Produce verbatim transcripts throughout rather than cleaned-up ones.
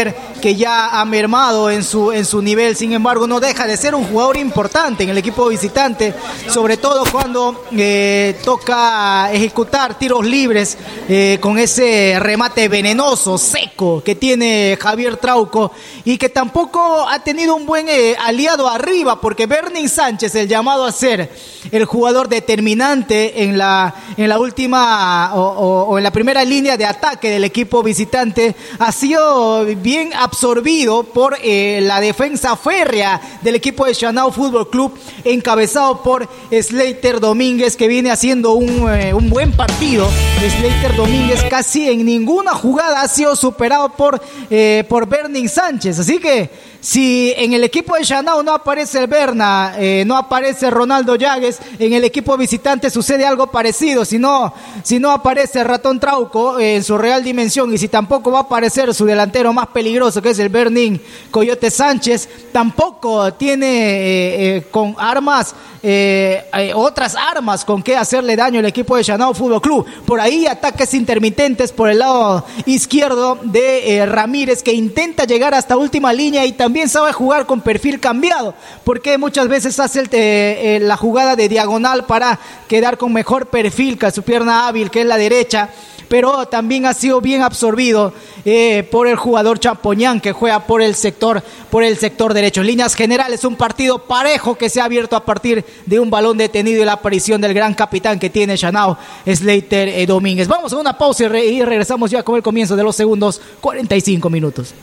ver que ya ha mermado en su, en su nivel. Sin embargo, no deja de ser un jugador importante en el equipo visitante, sobre todo cuando eh, toca ejecutar tiros libres eh, con ese remate venenoso, seco que tiene Javier Trauco, y que tampoco ha tenido un buen eh, aliado arriba, porque Bernin Sánchez, el llamado a ser el jugador determinante en la, en la última o, o, o en la primera línea de ataque del equipo visitante, ha sido bien absorbido por eh, la defensa férrea del equipo de Shanao Fútbol Club, encabezado por Slater Domínguez, que viene haciendo un, eh, un buen partido. Slater Domínguez casi en ninguna jugada ha sido superado por, eh, por Bernin Sánchez. Así que si en el equipo de Shanao no aparece el Berna, eh, no aparece Ronaldo Llagues, en el equipo visitante sucede algo parecido. Si no, si no aparece Ratón Trauco eh, en su real dimensión, y si tampoco va a aparecer su delantero más peligroso, que es el Bernin Coyote Sánchez, tampoco tiene eh, eh, con armas, eh, eh, otras armas con que hacerle daño al equipo de Shanao Fútbol Club. Por ahí ataques intermitentes por el lado izquierdo de eh, Ramírez, que intenta llegar hasta última línea y también También sabe jugar con perfil cambiado, porque muchas veces hace el, eh, eh, la jugada de diagonal para quedar con mejor perfil que su pierna hábil, que es la derecha, pero también ha sido bien absorbido eh, por el jugador Chapoñán, que juega por el sector, por el sector derecho. En líneas generales, un partido parejo que se ha abierto a partir de un balón detenido y la aparición del gran capitán que tiene Shanao, Slater eh, Domínguez. Vamos a una pausa y, re- y regresamos ya con el comienzo de los segundos cuarenta y cinco minutos.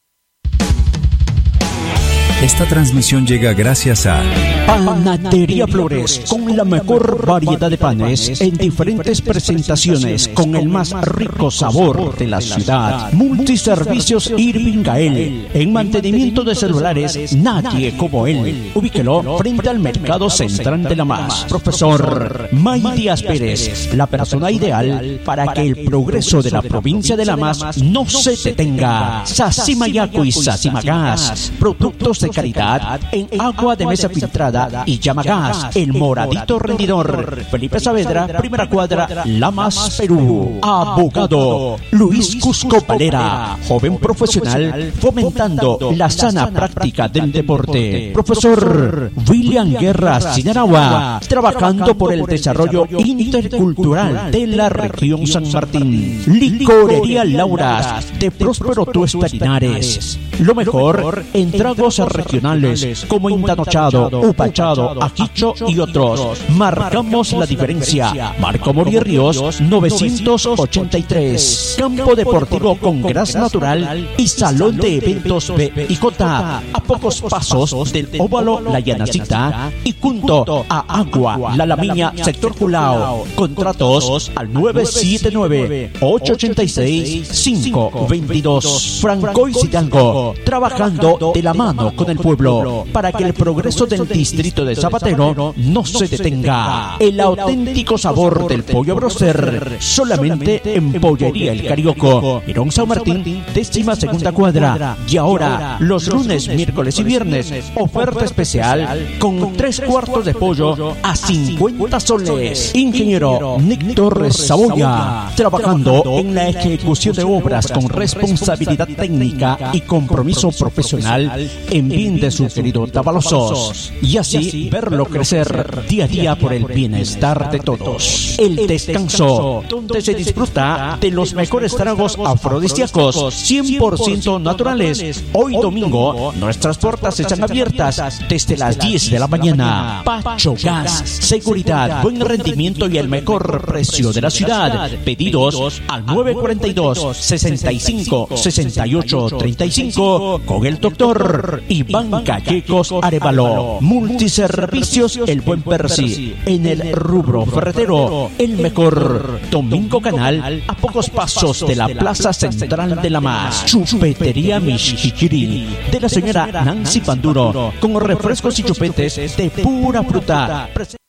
Esta transmisión llega gracias a Panadería Flores, con la mejor variedad de panes en diferentes presentaciones, con el más rico sabor de la ciudad. Multiservicios Irving Gael, en mantenimiento de celulares, nadie como él. Ubíquelo frente al Mercado Central de La Mas. Profesor May Díaz Pérez, la persona ideal para que el progreso de la provincia de La Mas no se detenga. Sasimayaco y Sasimagas, productos de calidad en agua de mesa filtrada y Llamagas, el moradito rendidor. Felipe Saavedra, primera cuadra, La Mas, Perú. Abogado Luis Cusco Valera, joven profesional fomentando la sana práctica del deporte. Profesor William Guerra Sinaragua, trabajando por el desarrollo intercultural de la región San Martín. Licorería Lauras, de Próspero Tuesta Linares. Lo mejor en tragos regionales como Intanochado, Upachado, Ajicho y otros. Marcamos la diferencia. Marco Morir Ríos novecientos ochenta y tres. Campo deportivo con gras natural y salón de eventos B y J, a pocos pasos del óvalo La Llanacita y junto a Agua La Lamiña, sector Culao. Contratos al nueve siete nueve, ocho ocho seis, cinco dos dos. Francois Hidalgo, trabajando de la mano con el pueblo para que el progreso del distrito de Zapatero no se detenga. El auténtico sabor del pollo broster, solamente en Pollería El Carioco, Mirón San Martín, décima segunda cuadra. Y ahora, los lunes, miércoles y viernes, oferta especial con tres cuartos de pollo a cincuenta soles. Ingeniero Nick Torres Saboya, trabajando en la ejecución de obras con responsabilidad técnica y compromiso profesional en bien de sus queridos Tabalosos, y así verlo crecer día a día por el bienestar de todos. El Descanso, donde se disfruta de los mejores tragos afrodisíacos cien por ciento naturales. Hoy domingo, nuestras puertas están abiertas desde las diez de la mañana. Pacho Gas, seguridad, buen rendimiento y el mejor precio de la ciudad. Pedidos al nueve cuatro dos, sesenta y cinco, sesenta y ocho, treinta y cinco con el doctor Iván Gallegos Arevalo. Multiservicios El Buen Percy, en el rubro ferretero, el mejor. Domingo Canal, a pocos pasos de la Plaza Central de La Mas. Chupetería Mishikiri, de la señora Nancy Panduro, con refrescos y chupetes de pura fruta.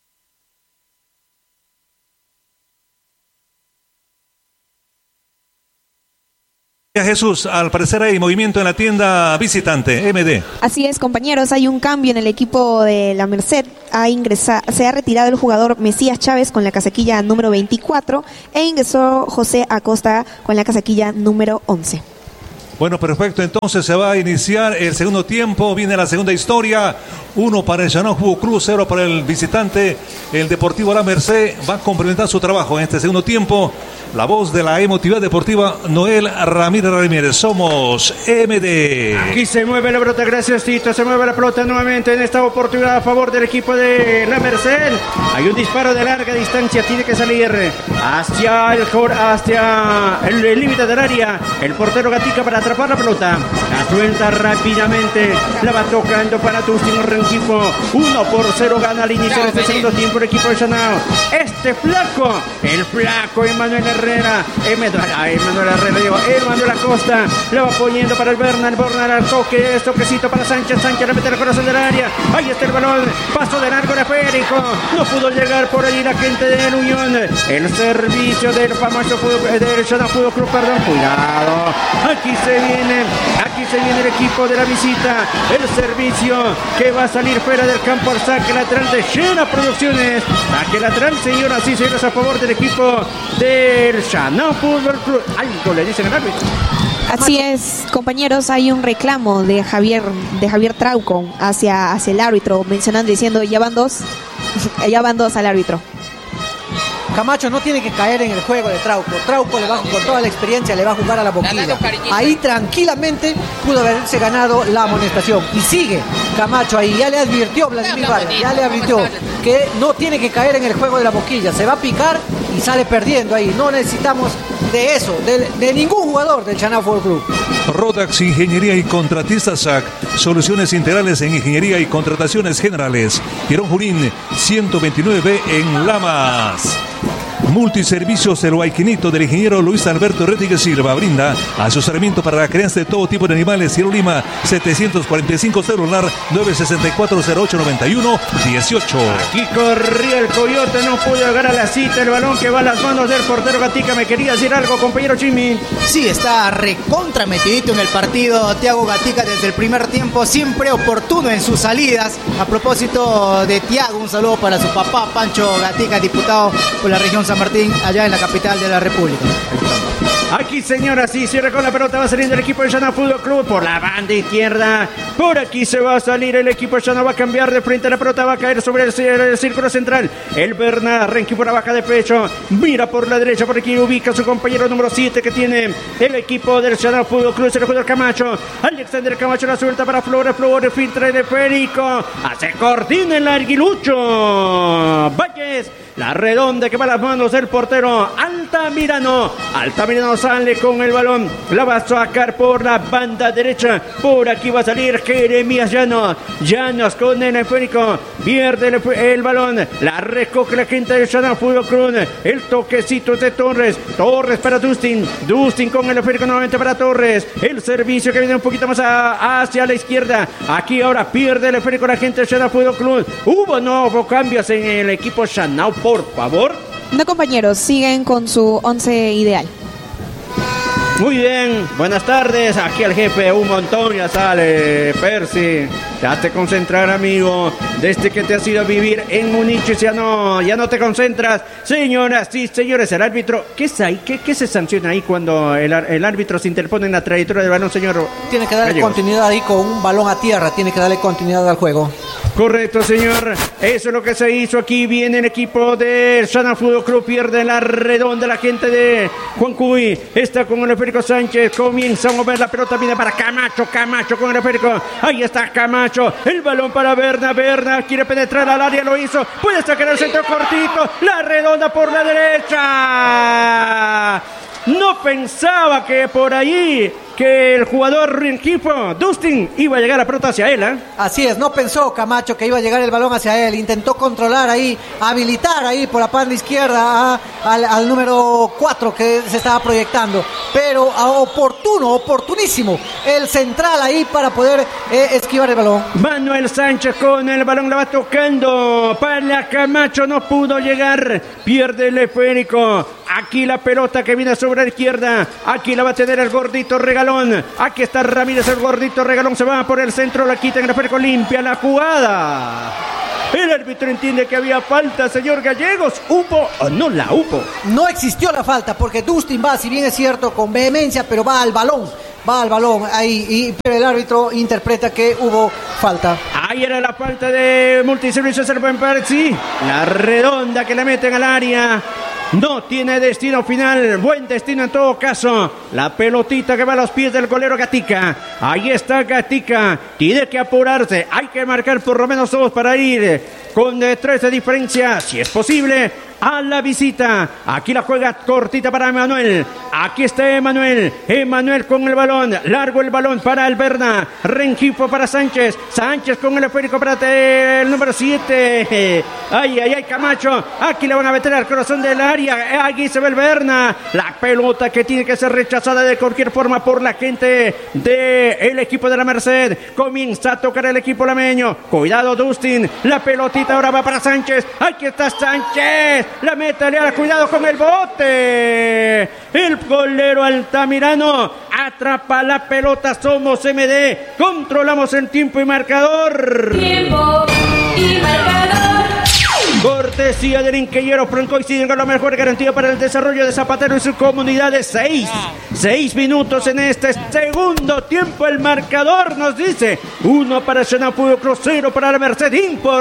Jesús, al parecer hay movimiento en la tienda visitante, M D. Así es, compañeros, hay un cambio en el equipo de la Merced. Ha ingresado, se ha retirado el jugador Mesías Chávez con la casaquilla número veinticuatro e ingresó José Acosta con la casaquilla número once. Bueno, perfecto. Entonces se va a iniciar el segundo tiempo. Viene la segunda historia. Uno para el Chanao Fútbol Club, cero para el visitante. El Deportivo La Merced va a complementar su trabajo en este segundo tiempo. La voz de la emotividad deportiva, Noel Ramírez Ramírez. Somos M D. Aquí se mueve la pelota, gracias Tito. Se mueve la pelota nuevamente en esta oportunidad a favor del equipo de La Merced. Hay un disparo de larga distancia, tiene que salir hacia el hacia el límite del área. El portero Gatica para atrapar la pelota. La suelta rápidamente. La va tocando para Dustin Rengifo. uno por cero gana al inicio de este segundo tiempo el equipo de Chanao. Este flaco, el flaco Emanuel Herrera. Emanuel, Emanuel Herrera, digo, Emanuel Acosta. La va poniendo para el Bernal. Bernal al toque. Es toquecito para Sánchez. Sánchez le mete el corazón del área. Ahí está el balón. Paso de largo de Férico. No pudo llegar por ahí la gente del Unión. El servicio del famoso fútbol, del Chanao Fútbol Club, perdón. Cuidado. Aquí se viene. Aquí se viene el equipo de la visita. El servicio que va a salir fuera del campo al saque lateral de Llena Producciones. Saque lateral, señoras y señores, a favor del equipo del Chanao Fútbol Club. Algo le dicen al árbitro. Así es, compañeros, hay un reclamo de Javier de Javier Trauco hacia, hacia el árbitro, mencionando, diciendo, ya van dos, ya van dos al árbitro. Camacho no tiene que caer en el juego de Trauco. Trauco le va, con toda la experiencia le va a jugar a la boquilla. Ahí tranquilamente pudo haberse ganado la amonestación. Y sigue Camacho ahí. Ya le advirtió Vladimir Vargas, ya le advirtió que no tiene que caer en el juego de la boquilla. Se va a picar y sale perdiendo ahí. No necesitamos de eso, de, de ningún jugador del Chanao Fútbol Club. Rodax Ingeniería y Contratistas S A C. Soluciones integrales en ingeniería y contrataciones generales. Girón Junín ciento veintinueve B en Lamas. Multiservicios El Huayquinito del ingeniero Luis Alberto Rodríguez Silva brinda asesoramiento para la crianza de todo tipo de animales. Cielo Lima setecientos cuarenta y cinco, celular nueve sesenta y cuatro cero ocho noventa y uno dieciocho. Aquí corría el Coyote, no pudo llegar a la cita. El balón que va a las manos del portero Gatica. ¿Me quería decir algo, compañero Jimmy? Sí, está recontra metidito en el partido Thiago Gatica desde el primer tiempo, siempre oportuno en sus salidas. A propósito de Thiago, un saludo para su papá Pancho Gatica, diputado por la región San Martín, allá en la capital de la República. Aquí, señoras, y cierra con la pelota, va saliendo el equipo de Chanao Fútbol Club por la banda izquierda. Por aquí se va a salir el equipo de Chanao, va a cambiar de frente a la pelota, va a caer sobre el, el círculo central. El Bernard Renqui por la baja de pecho, mira por la derecha, por aquí ubica a su compañero número siete que tiene el equipo del Chanao Fútbol Club. Se le juega el Camacho, Alexander Camacho la suelta para Flores, Flores filtra de Férico, hace cortina el Arguilucho Valles. La redonda que va a las manos del portero Altamirano. Altamirano sale con el balón. La va a sacar por la banda derecha. Por aquí va a salir Jeremías Llanos. Llanos con el esférico. Pierde el, el balón. La recoge la gente del Chanao Fútbol Club. El toquecito de Torres. Torres para Dustin. Dustin con el esférico nuevamente para Torres. El servicio que viene un poquito más a, hacia la izquierda. Aquí ahora pierde el esférico la gente del Chanao Fútbol Club. Hubo nuevos cambios en el equipo Chanao. Por favor. No, compañeros, siguen con su once ideal. Muy bien, buenas tardes. Aquí el jefe, un montón, ya sale Percy. Ya te concentrar, amigo. Desde que te has ido a vivir en Múnich, ya no, ya no te concentras. Señoras y señores, el árbitro, ¿qué es ahí? ¿Qué, qué se sanciona ahí cuando el, el árbitro se interpone en la trayectoria del balón, señor? Tiene que darle Gallegos. continuidad ahí con un balón a tierra, tiene que darle continuidad al juego. Correcto, señor. Eso es lo que se hizo aquí. Viene el equipo del Chanao Fútbol Club. Pierde la redonda la gente de Juan Cuy. Está con el esférico Sánchez. Comienza a mover la pelota. Viene para Camacho. Camacho con el esférico. Ahí está Camacho. El balón para Berna. Berna quiere penetrar al área. Lo hizo. Puede sacar el centro cortito. La redonda por la derecha. No pensaba que por ahí que el jugador Rengifo, Dustin, iba a llegar la pelota hacia él, ¿eh? Así es, no pensó Camacho que iba a llegar el balón hacia él. Intentó controlar ahí, habilitar ahí por la banda izquierda a, al, al número cuatro que se estaba proyectando. Pero a oportuno, oportunísimo el central ahí para poder eh, esquivar el balón. Manuel Sánchez con el balón, la va tocando para Camacho, no pudo llegar, pierde el esférico. Aquí la pelota que viene sobre la izquierda, aquí la va a tener el gordito Regalón. Aquí está Ramírez, el gordito Regalón se va por el centro, la quita en el esférico, limpia la jugada. El árbitro entiende que había falta, señor Gallegos. ¿Hubo o no la hubo? No existió la falta porque Dustin va, si bien es cierto, con vehemencia, pero va al balón. va al balón ahí y el árbitro interpreta que hubo falta. Ahí era la falta de Multiservicios el buen Percy. La redonda que le meten al área. No tiene destino final, buen destino en todo caso. La pelotita que va a los pies del golero Gatica. Ahí está Gatica, tiene que apurarse. Hay que marcar por lo menos dos para ir con de tres de diferencia, si es posible, a la visita. Aquí la juega cortita para Emanuel. Aquí está Emanuel. Emanuel con el balón. Largo el balón para Alberna. Rengifo para Sánchez. Sánchez con el esférico para el número siete. Ay, ay, ay, Camacho. Aquí le van a meter al corazón del área. Aquí se ve el Berna. La pelota que tiene que ser rechazada de cualquier forma por la gente del equipo de la Merced. Comienza a tocar el equipo lameño. Cuidado, Dustin. La pelotita ahora va para Sánchez. Aquí está Sánchez. La meta Leal, cuidado con el bote. El golero Altamirano atrapa la pelota. Somos M D. Controlamos el tiempo y marcador. Tiempo y marcador. Cortesía del Inquillero Franco y Sidra, la mejor garantía para el desarrollo de Zapatero y su comunidad de seis. Seis minutos en este segundo tiempo. El marcador nos dice uno para Xanadu, cero para la Merced.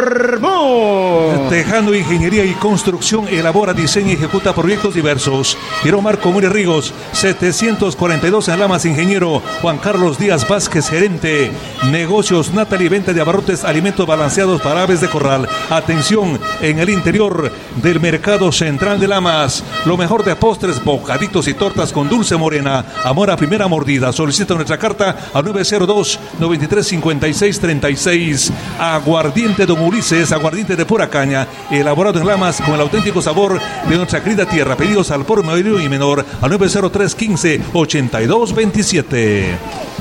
Informó. Tejano Ingeniería y Construcción elabora, diseña y ejecuta proyectos diversos. Quiero Marco Muri Rigos, setecientos cuarenta y dos en Lamas. Ingeniero Juan Carlos Díaz Vázquez, gerente. Negocios Natalie, venta de abarrotes, alimentos balanceados para aves de corral. Atención, en el interior del mercado central de Lamas, lo mejor de postres, bocaditos y tortas con dulce morena. Amor a primera mordida. Solicita nuestra carta al nueve cero dos, noventa y tres, cincuenta y seis, treinta y seis. Aguardiente Don Ulises, aguardiente de pura caña, elaborado en Lamas con el auténtico sabor de nuestra querida tierra. Pedidos al por mayor y menor al nueve cero tres, quince, ochenta y dos, veintisiete.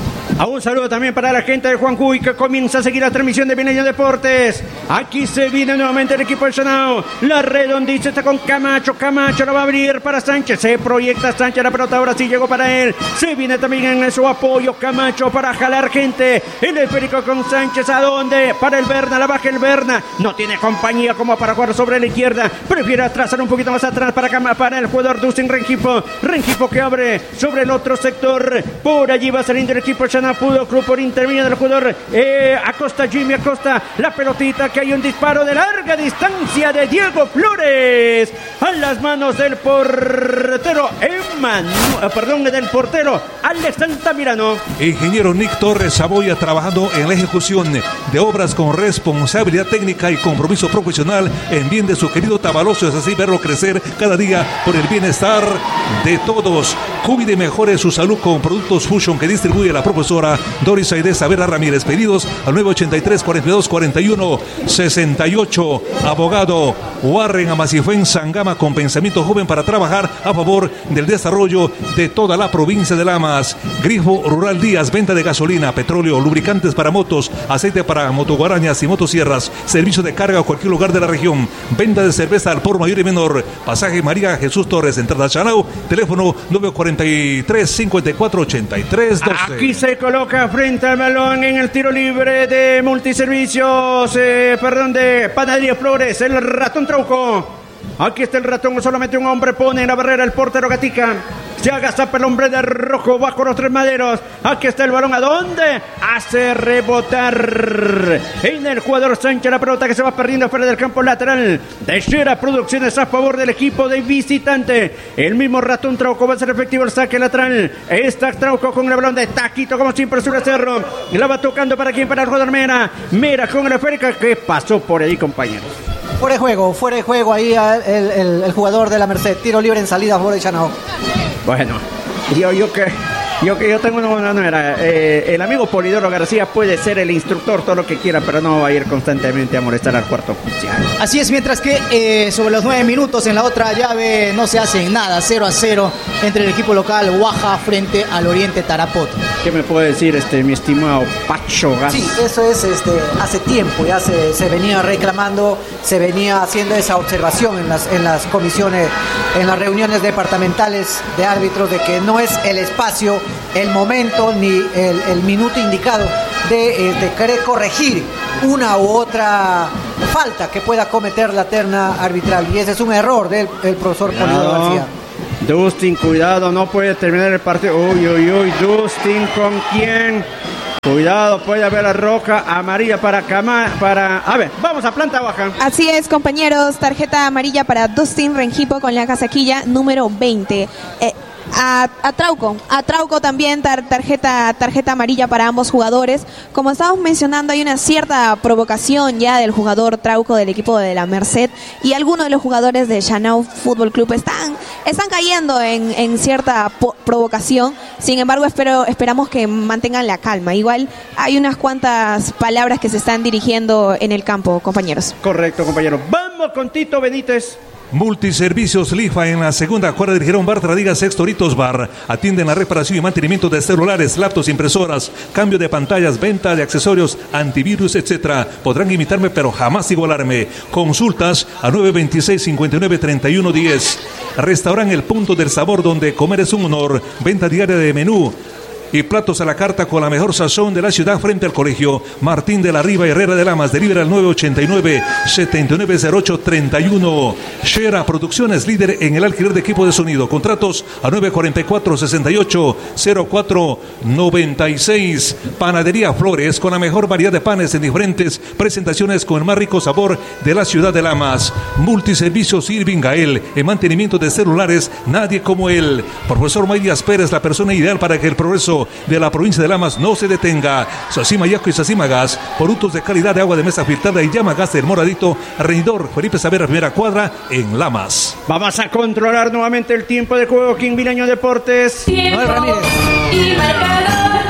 A un saludo también para la gente de Juan Cuy, que comienza a seguir la transmisión de Milenio Deportes. Aquí se viene nuevamente el equipo del Xanadu. La redondita está con Camacho. Camacho la va a abrir para Sánchez. Se proyecta Sánchez, la pelota ahora sí llegó para él. Se viene también en su apoyo Camacho para jalar gente. El esférico con Sánchez. ¿A dónde? Para el Berna, la baja el Berna. No tiene compañía como para jugar sobre la izquierda. Prefiere atrasar un poquito más atrás para, para el jugador Dustin Rengifo. Rengifo que abre sobre el otro sector. Por allí va saliendo el equipo del Xanadu Fútbol Club por intermedio del jugador eh, Acosta, Jimmy Acosta. La pelotita que hay un disparo de larga distancia de Diego Flores a las manos del portero Emmanuel, perdón, del portero Alex Altamirano. Ingeniero Nick Torres Saboya, trabajando en la ejecución de obras con responsabilidad técnica y compromiso profesional en bien de su querido Tabaloso. Es así verlo crecer cada día por el bienestar de todos. Cuide y mejore su salud con productos Fusion que distribuye la profesora Doris Aide Savera Ramírez. Pedidos al nueve ochenta y tres, cuarenta y dos, cuarenta y uno, sesenta y ocho. Abogado Warren Amasifuen Sangama, con pensamiento joven para trabajar a favor del desarrollo de toda la provincia de Lamas. Grifo Rural Díaz, venta de gasolina, petróleo, lubricantes para motos, aceite para motoguarañas y motosierras, servicio de carga a cualquier lugar de la región, venta de cerveza al por mayor y menor. Pasaje María Jesús Torres, entrada Xanadu, teléfono nueve cuarenta y tres, cincuenta y cuatro, ochenta y tres, doce. Aquí se coloca frente al balón en el tiro libre de Multiservicios, eh, perdón, de Panadería Flores, el ratón Trauco. Aquí está el ratón, solamente un hombre pone en la barrera el portero Gatica. Se agazapa el hombre de rojo bajo los tres maderos. Aquí está el balón. ¿A dónde? Hace rebotar en el jugador Sánchez la pelota que se va perdiendo fuera del campo lateral. De Shera Producciones a favor del equipo de visitante. El mismo ratón Trauco va a ser efectivo el saque lateral. Está Trauco con el balón de taquito como siempre sobre cerro. La va tocando para quién, para el jugador Mera. Mera con el esférica que pasó por ahí, compañeros. Fuera de juego, fuera de juego ahí el, el, el jugador de la Merced. Tiro libre en salida a favor de Xanadu. Bueno, yo, yo que yo que yo tengo una buena nuera. Eh, el amigo Polidoro García puede ser el instructor, todo lo que quiera, pero no va a ir constantemente a molestar al cuarto oficial. Así es, mientras que eh, sobre los nueve minutos en la otra llave no se hace nada, cero a cero entre el equipo local Guaja frente al Oriente Tarapoto. ¿Qué me puede decir este mi estimado Pacho Gas? Sí, eso es este hace tiempo, ya se, se venía reclamando, se venía haciendo esa observación en las, en las comisiones, en las reuniones departamentales de árbitros, de que no es el espacio, el momento ni el, el minuto indicado de, de querer corregir una u otra falta que pueda cometer la terna arbitral, y ese es un error del, del profesor Polidoro García. Dustin, cuidado, no puede terminar el partido. Uy, uy, uy, Dustin, ¿con quién? Cuidado, puede haber la roja amarilla para Cama, para... A ver, vamos a planta baja. Así es, compañeros, tarjeta amarilla para Dustin Rengipo con la casaquilla número veinte. Eh, A, a Trauco, a Trauco también tar, tarjeta tarjeta amarilla para ambos jugadores. Como estábamos mencionando, hay una cierta provocación ya del jugador Trauco del equipo de la Merced, y algunos de los jugadores de Chanao Fútbol Club están están cayendo en, en cierta po- provocación. Sin embargo, espero esperamos que mantengan la calma. Igual hay unas cuantas palabras que se están dirigiendo en el campo, compañeros. Correcto, compañero. Vamos con Tito Benítez. Multiservicios Lifa en la segunda cuadra dirigieron Bar Tradiga Sextoritos Bar. Atienden la reparación y mantenimiento de celulares, laptops, impresoras, cambio de pantallas, venta de accesorios, antivirus, etcétera. Podrán imitarme, pero jamás igualarme. Consultas a nueve veintiséis, cincuenta y nueve, treinta y uno diez. Restaurante El Punto del Sabor, donde comer es un honor. Venta diaria de menú y platos a la carta con la mejor sazón de la ciudad frente al colegio Martín de la Riva Herrera de Lamas. Delibera al nueve ochenta y nueve, setenta y nueve cero ocho, treinta y uno. Shera Producciones, líder en el alquiler de equipo de sonido. Contratos a nueve cuarenta y cuatro, sesenta y ocho, cero cuatro noventa y seis. Panadería Flores, con la mejor variedad de panes en diferentes presentaciones con el más rico sabor de la ciudad de Lamas. Multiservicios Irving Gael, en mantenimiento de celulares, nadie como él. Profesor Maías Pérez, la persona ideal para que el progreso de la provincia de Lamas no se detenga. Sacima Yaco y Sacima Gas, productos de calidad de agua de mesa filtrada, y llama gas del Moradito. Regidor Felipe Savera, primera cuadra en Lamas. Vamos a controlar nuevamente el tiempo de juego. King Vileño Deportes. Tiempo y marcador.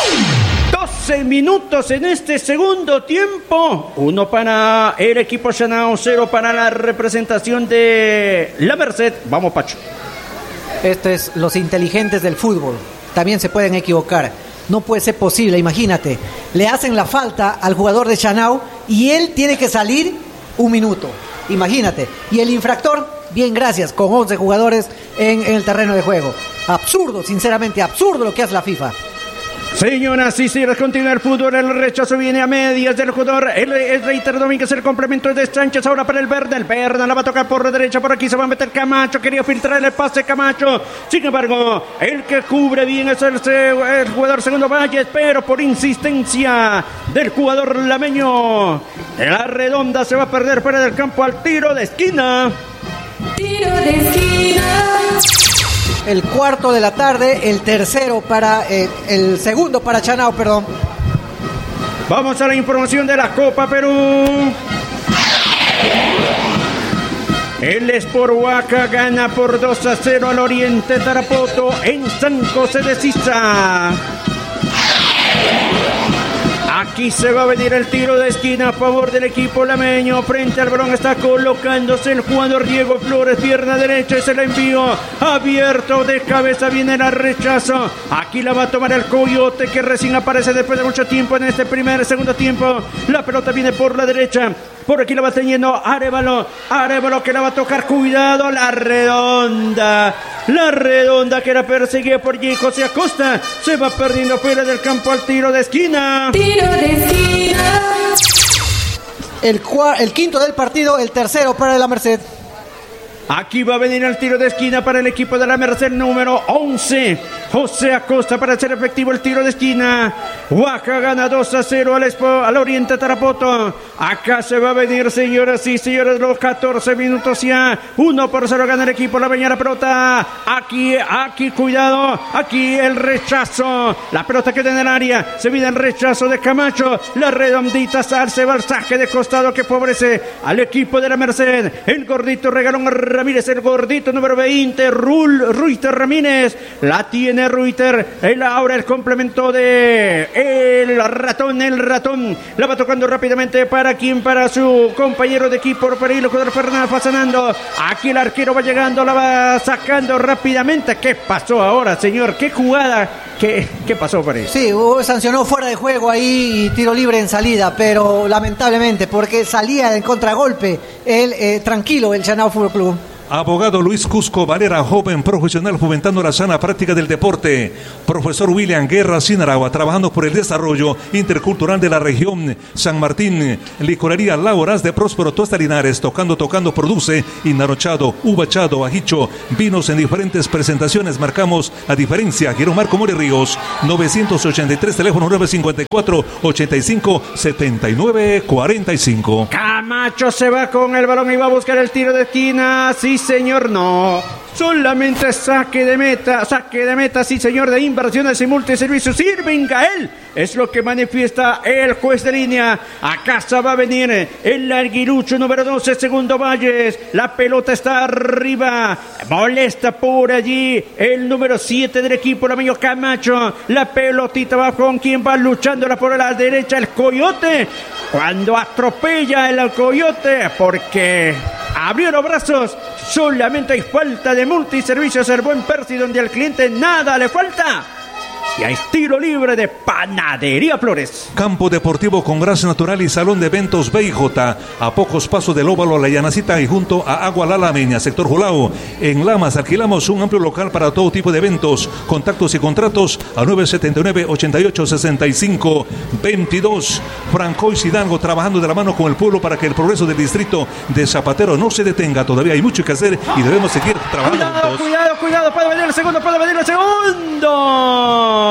doce minutos en este segundo tiempo. Uno para el equipo Chanao, cero para la representación de la Merced. Vamos, Pacho. Esto es los inteligentes del fútbol. También se pueden equivocar. No puede ser posible, imagínate. Le hacen la falta al jugador de Chanao y él tiene que salir un minuto. Imagínate. Y el infractor, bien, gracias, con once jugadores en, en el terreno de juego. Absurdo, sinceramente, absurdo lo que hace la FIFA. Señoras y señores, continúa el fútbol. El rechazo viene a medias del jugador. El, el Reiter Domínguez, el complemento es de Sánchez. Ahora para el Verde. El Verde la va a tocar por la derecha. Por aquí se va a meter Camacho. Quería filtrar el pase Camacho. Sin embargo, el que cubre bien es el, el jugador segundo Valles. Pero por insistencia del jugador lameño, la redonda se va a perder fuera del campo al tiro de esquina. Tiro de esquina. El cuarto de la tarde, el tercero para, eh, el segundo para Chanao, perdón. Vamos a la información de la Copa Perú. El Sport Huaca gana por dos a cero al Oriente Tarapoto en San José de Sisa. Aquí se va a venir el tiro de esquina a favor del equipo lameño. Frente al balón está colocándose el jugador Diego Flores, pierna derecha, y se la envío abierto de cabeza. Viene el rechazo. Aquí la va a tomar el Coyote, que recién aparece después de mucho tiempo en este primer segundo tiempo. La pelota viene por la derecha. Por aquí la va teniendo Arevalo. Arevalo que la va a tocar. Cuidado, la redonda. La redonda que era perseguida por J. José Acosta. Se va perdiendo fuera del campo al tiro de esquina. Tiro de esquina. El, cua- el quinto del partido, el tercero para la Merced. Aquí va a venir el tiro de esquina para el equipo de la Merced número once. José Acosta para hacer efectivo el tiro de esquina. Huaca gana dos a cero al, Expo, al Oriente Tarapoto. Acá se va a venir, señoras y señores, los catorce minutos ya. uno por cero gana el equipo la Peñara pelota. Aquí, aquí, cuidado. Aquí el rechazo. La pelota queda en el área. Se viene el rechazo de Camacho. La redondita sal, se va al saque de costado que favorece al equipo de la Merced. El gordito regalón Ramírez, el gordito número veinte, Rul, Ruiter Ramírez, la tiene Ruiter, el, ahora el complemento de el ratón, el ratón, la va tocando rápidamente para quien, para su compañero de equipo, para el jugador Fernández Fasanando. Aquí el arquero va llegando, la va sacando rápidamente. ¿Qué pasó ahora, señor? ¿Qué jugada? ¿Qué, qué pasó, Pérez? Sí, hubo, sancionó fuera de juego ahí y tiro libre en salida, pero lamentablemente, porque salía en contragolpe el eh, tranquilo el Chanao Fútbol Club. Abogado Luis Cusco Valera, joven profesional fomentando la sana práctica del deporte. Profesor William Guerra Sinaragua, trabajando por el desarrollo intercultural de la región. San Martín, licorería Lauras de Próspero Tuesta Linares, tocando, tocando, produce inarochado, uvachado, ajicho, vinos en diferentes presentaciones. Marcamos la diferencia. Quiero Marco More Ríos, novecientos ochenta y tres, teléfono nueve cinco cuatro, ochenta y cinco, setenta y nueve, cuarenta y cinco. Camacho se va con el balón y va a buscar el tiro de esquina. Sí, señor, no. Solamente saque de meta, saque de meta, sí señor, de Inversiones y Multiservicios Irving Gael. Es lo que manifiesta el juez de línea. A casa va a venir el arguilucho número doce, Segundo Valles. La pelota está arriba. Molesta por allí el número siete del equipo, el amigo Camacho. La pelotita va con quien va luchándola por la derecha, el Coyote. Cuando atropella el Coyote, porque abrió los brazos. Solamente hay falta de Multiservicios, el buen Percy, donde al cliente nada le falta. Y hay tiro libre de Panadería Flores. Campo deportivo con grasa natural y salón de eventos B I J. A pocos pasos del óvalo La Llanacita y junto a Agua La Lameña, sector Julao. En Lamas alquilamos un amplio local para todo tipo de eventos. Contactos y contratos a nueve setenta y nueve, ochenta y ocho, sesenta y cinco, veintidós. Francois Hidalgo, trabajando de la mano con el pueblo para que el progreso del distrito de Zapatero no se detenga. Todavía hay mucho que hacer y debemos seguir trabajando Cuidado, juntos. cuidado, cuidado, puede venir el segundo, puede venir el segundo.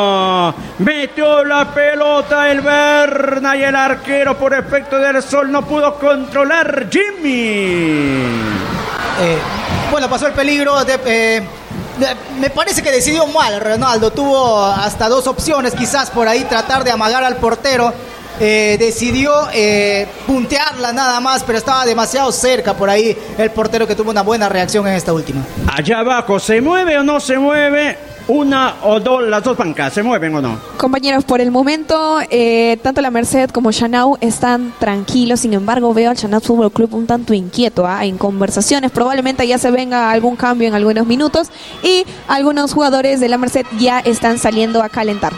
Metió la pelota el Berna y el arquero, por efecto del sol, no pudo controlar. Jimmy. Eh, bueno, pasó el peligro de... Eh... Me parece que decidió mal Ronaldo. Tuvo hasta dos opciones, quizás por ahí tratar de amagar al portero. Eh, decidió eh, puntearla nada más, pero estaba demasiado cerca por ahí el portero, que tuvo una buena reacción en esta última. Allá abajo, ¿se mueve o no se mueve? Una o dos, las dos bancas, ¿se mueven o no? Compañeros, por el momento, eh, tanto la Merced como Chanau están tranquilos. Sin embargo, veo al Chanau Fútbol Club un tanto inquieto, ¿eh? En conversaciones. Probablemente ya se venga algún cambio en algunos minutos. Y algunos jugadores de la Merced ya están saliendo a calentar.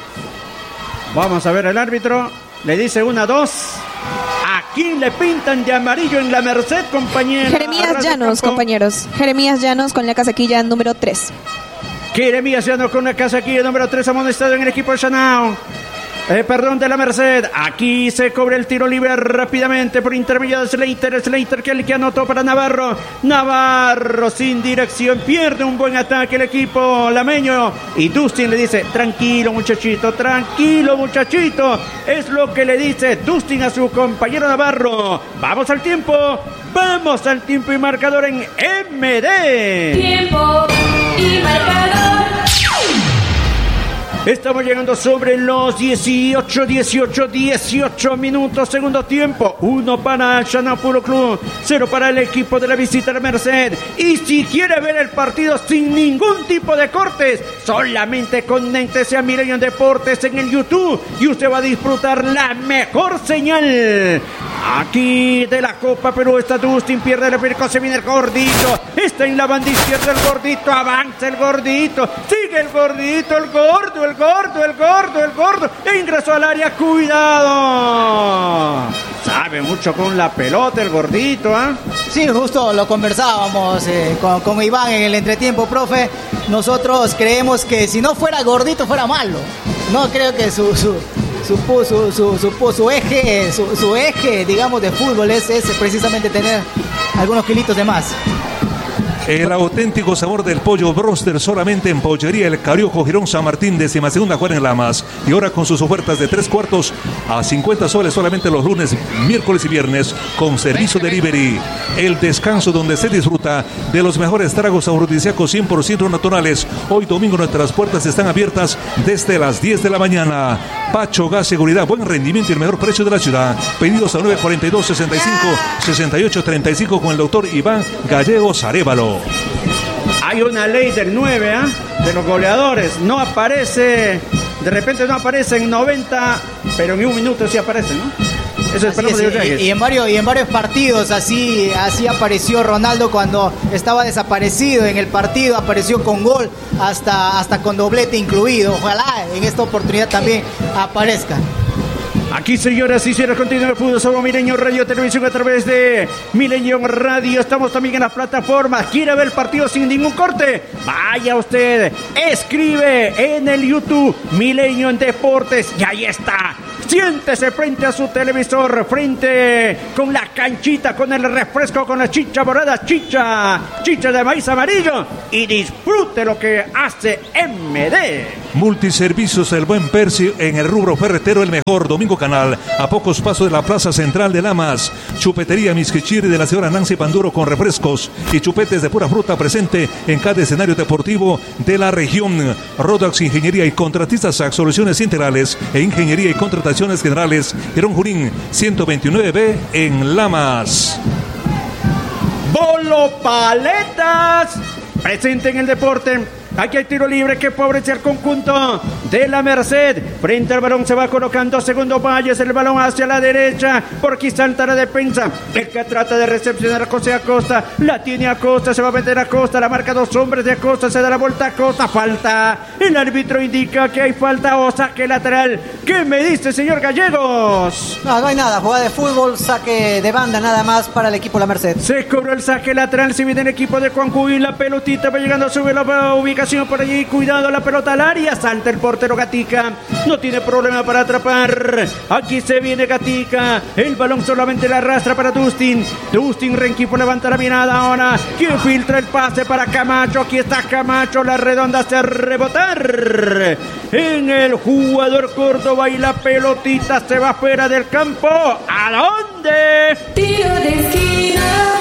Vamos a ver el árbitro. Le dice una, dos. ¿A quién le pintan de amarillo en la Merced, compañero? Jeremías Llanos, compañeros. Jeremías Llanos con la casaquilla número tres. Jeremías Llanos con la casaquilla número tres, amonestado en el equipo de Chanao. Eh, perdón, de la Merced. Aquí se cobra el tiro libre rápidamente por intermedio de Slater. Slater que el que anotó para Navarro. Navarro sin dirección. Pierde un buen ataque el equipo lameño. Y Dustin le dice, tranquilo muchachito, tranquilo muchachito. Es lo que le dice Dustin a su compañero Navarro. Vamos al tiempo. Vamos al tiempo y marcador en M D. Tiempo y marcador. Estamos llegando sobre los dieciocho, dieciocho, dieciocho minutos, segundo tiempo. Uno para el Chanao Fútbol Club, cero para el equipo de la visita de la Merced. Y si quiere ver el partido sin ningún tipo de cortes, solamente conéctese a Milenio Deportes en el YouTube y usted va a disfrutar la mejor señal. Aquí de la Copa Perú está Dustin, pierde el perico, se viene el gordito. Está en la banda izquierda el gordito, avanza el gordito, sigue el gordito, el gordo, el gordo, el gordo, el gordo. E ingresó al área, cuidado. Sabe mucho con la pelota el gordito, ¿ah? ¿eh? Sí, justo lo conversábamos eh, con, con Iván en el entretiempo, profe. Nosotros creemos que si no fuera gordito fuera malo. No creo que su... su... Su, su, su, su, su eje, su, su eje, digamos, de fútbol es, es precisamente tener algunos kilitos de más. El auténtico sabor del pollo broster solamente en Pollería El Cariojo, Girón San Martín, décima segunda cuadra en Lamas. Y ahora con sus ofertas de tres cuartos a cincuenta soles solamente los lunes, miércoles y viernes con servicio delivery. El descanso donde se disfruta de los mejores tragos afrodisíacos cien por ciento naturales. Hoy domingo nuestras puertas están abiertas desde las diez de la mañana. Pacho Gas Seguridad, buen rendimiento y el mejor precio de la ciudad. Pedidos a nueve cuarenta y dos, sesenta y cinco, sesenta y ocho, treinta y cinco con el doctor Iván Gallegos Arévalo. Hay una ley del nueve, ¿eh? De los goleadores. No aparece, de repente no aparece en noventa, pero en un minuto sí aparece, ¿no? Eso esperamos de Reyes. Y, y en varios y en varios partidos así así apareció Ronaldo cuando estaba desaparecido en el partido, apareció con gol hasta hasta con doblete incluido. Ojalá en esta oportunidad también aparezca. Aquí, señoras y señores, continúa el fútbol. Somos Milenio Radio Televisión a través de Milenio Radio. Estamos también en las plataformas. ¿Quiere ver el partido sin ningún corte? Vaya usted, escribe en el YouTube Milenio en Deportes y ahí está. Siéntese frente a su televisor, frente con la canchita, con el refresco, con la chicha morada, chicha, chicha de maíz amarillo y disfrute lo que hace M D. Multiservicios El Buen Percy en el rubro ferretero, el mejor. Domingo Canal, a pocos pasos de la Plaza Central de Lamas. Chupetería Misquichiri de la señora Nancy Panduro con refrescos y chupetes de pura fruta presente en cada escenario deportivo de la región. Rodax Ingeniería y Contratistas S A C, soluciones integrales e ingeniería y contrataciones generales. Herón Junín, ciento veintinueve B en Lamas. Bolo Paletas, presente en el deporte. Aquí hay tiro libre que favorece al conjunto de la Merced. Frente al balón se va colocando segundo Valles, el balón hacia la derecha. Por aquí salta la defensa. El que trata de recepcionar a José Acosta. La tiene Acosta, se va a meter Acosta. La marca dos hombres de Acosta, se da la vuelta a Acosta. Falta. El árbitro indica que hay falta o saque lateral. ¿Qué me dice, señor Gallegos? No, no hay nada. Jugada de fútbol, saque de banda nada más para el equipo de la Merced. Se cobró el saque lateral. Si viene el equipo de Juan Cuy, la pelotita va llegando a subir la ubicación por allí, cuidado la pelota al área, salta el portero Gatica, no tiene problema para atrapar, aquí se viene Gatica, el balón solamente la arrastra para Dustin, Dustin Renquifo levanta la mirada ahora, quien filtra el pase para Camacho, aquí está Camacho, la redonda hace rebotar en el jugador Córdoba y la pelotita se va fuera del campo, ¿a dónde? Tiro de esquina.